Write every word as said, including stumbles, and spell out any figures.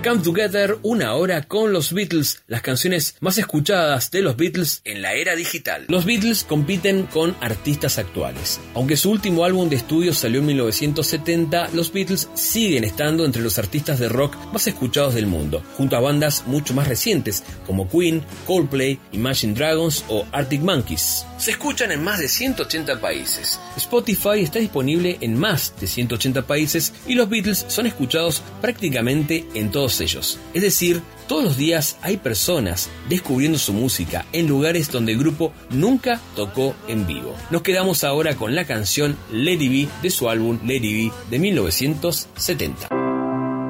Come Together, una hora con los Beatles, las canciones más escuchadas de los Beatles en la era digital. Los Beatles compiten con artistas actuales. Aunque su último álbum de estudio salió en mil novecientos setenta, los Beatles siguen estando entre los artistas de rock más escuchados del mundo, junto a bandas mucho más recientes como Queen, Coldplay, Imagine Dragons o Arctic Monkeys. Se escuchan en más de ciento ochenta países. Spotify está disponible en más de ciento ochenta países y los Beatles son escuchados prácticamente en todos ellos. Es decir, todos los días hay personas descubriendo su música en lugares donde el grupo nunca tocó en vivo. Nos quedamos ahora con la canción Let It Be de su álbum Let It Be de mil novecientos setenta.